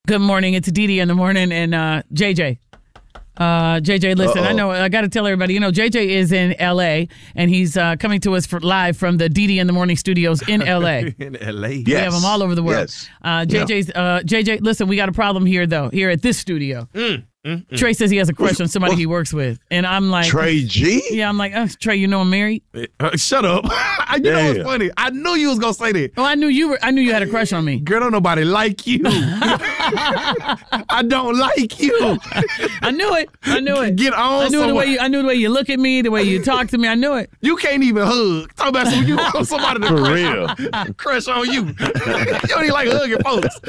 Good morning. It's Dee in the morning and JJ. JJ, listen, I know I got to tell everybody, JJ is in L.A. and he's coming to us live from the Dee in the Morning studios in L.A. In L.A. Yes. We have them all over the world. Yes. JJ, listen, we got a problem here, though, here at this studio. Trey says he has a crush on somebody he works with. And I'm like... Trey G? Yeah, I'm like, Trey, you know I'm married? Shut up. You know what's funny? I knew you was going to say that. Oh, I knew you had a crush on me. Girl, don't nobody like you. I don't like you. I knew it. Get on I knew the way you look at me, the way you talk to me. I knew it. You can't even hug. Talk about you want somebody to crush on you. You don't even like hugging folks.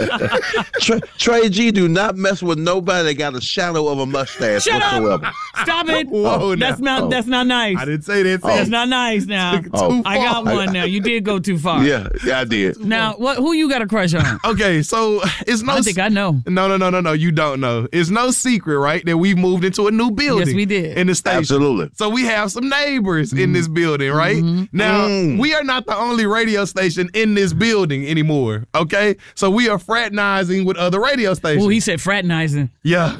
Trey G do not mess with nobody that got a shadow of a mustache whatsoever. Up. Stop it. Whoa, that's not nice. I didn't say that. That's not nice now. I got one now. You did go too far. Yeah, I did. Now, who you got a crush on? Okay, so it's no... I think I know. No, you don't know. It's no secret, right, that we've moved into a new building. Yes, we did. In the station. Absolutely. So we have some neighbors in this building, right? Now, we are not the only radio station in this building anymore, okay? So we are fraternizing with other radio stations. Oh, he said fraternizing. Yeah.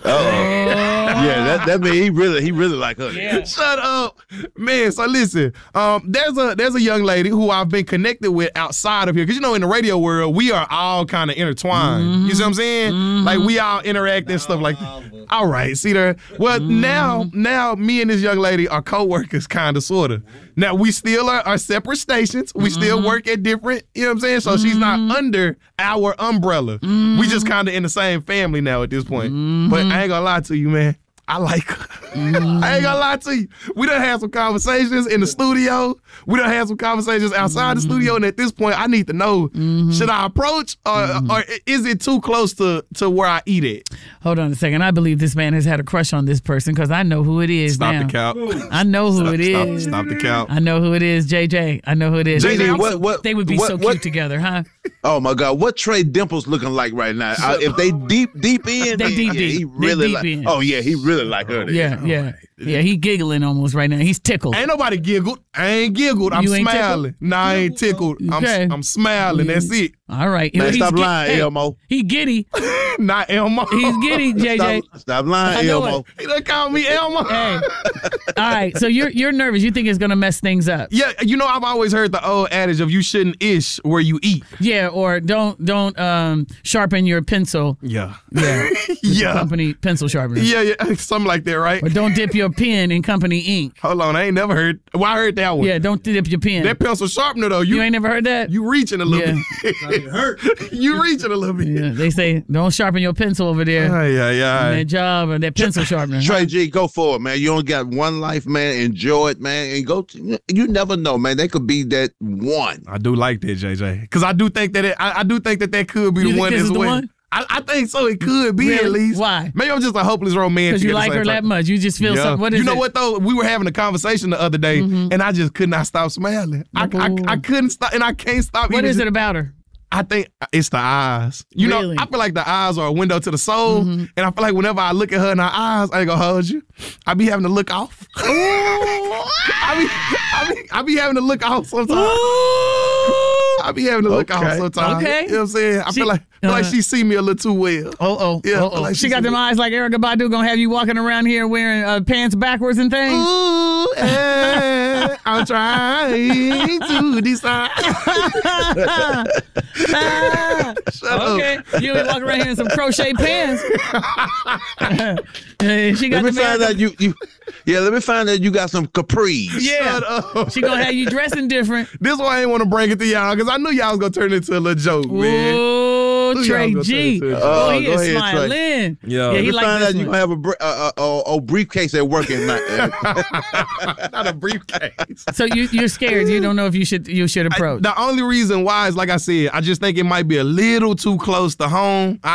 Yeah, that means he really like her. Yeah. Shut up, man. So listen, there's a young lady who I've been connected with outside of here, because in the radio world we are all kind of intertwined. You see what I'm saying? Like we all interact and stuff like that. All right, see there. Well, now me and this young lady are co-workers, kind of, sort of. Now we still are separate stations. We still work at different. You know what I'm saying? So she's not under our umbrella. We just kind of in the same family now at this point. But I ain't gonna lie to you, man. I like her. I ain't gonna lie to you. We done had some conversations in the studio. We done had some conversations outside the studio. And at this point, I need to know, should I approach or is it too close to where I eat it? Hold on a second. I believe this man has had a crush on this person because I know who it is now. Stop the count. I know who it is. Stop the count. I know who it is, JJ. I know who it is. JJ, what they would be so cute together, huh? Oh my God, what Trey Dimples looking like right now? If they deep in, he really like. Oh yeah, he really like her. Yeah. He giggling almost right now. He's tickled. Ain't nobody giggled. I ain't giggled. I'm smiling. Nah, I ain't tickled. Okay. I'm smiling. That's it. All right. Man, stop lying, Elmo. He giddy. Not Elmo. He's giddy, JJ. Stop lying, Elmo. He done called me Elmo. Hey. All right. So you're nervous. You think it's gonna mess things up? Yeah. I've always heard the old adage of you shouldn't ish where you eat. Yeah. Or don't sharpen your pencil. Yeah. Yeah. Company pencil sharpener. Yeah. Something like that, right? Or don't dip your pen in company ink. Hold on. I ain't never heard. Well, I heard that one. Yeah. Don't dip your pen. That pencil sharpener though. You ain't never heard that? You reaching a little bit. It hurt. You reaching a little bit. Yeah. They say don't sharpen your pencil over there. Yeah. That job or that pencil sharpener. Trey G, go for it, man. You only got one life, man. Enjoy it, man. And you never know, man. They could be that one. I do like that, JJ. Because I do think that that could be the one as well. I think so. It could be at least. Why? Maybe I'm just a hopeless romantic. Because you like her that much. You just feel something. What is it? What though? We were having a conversation the other day, and I just could not stop smiling. I couldn't stop, and I can't stop. What is it about her? I think it's the eyes. You know, I feel like the eyes are a window to the soul, and I feel like whenever I look at her in her eyes, I ain't gonna hold you. I be having to look off. I be having to look off sometimes. I be having to look off sometimes. Okay. You know what I'm saying? I feel like she see me a little too well. Yeah, like she got them eyes like Erykah Badu gonna have you walking around here wearing pants backwards and things. Ooh, I'm trying to decide. Shut up. You be walking around here in some crochet pants. She got let me find out let me find out you got some capris. Yeah. She gonna have you dressing different. This is why I ain't want to bring it to y'all, because I knew y'all was gonna turn it into a little joke, man. Oh, Trey G. He is smiling. Yeah, he like find out you gonna have a briefcase at work at night. Not a briefcase. So you're scared. You don't know if you should approach. The only reason why is, like I said, I just think it might be a little too close to home.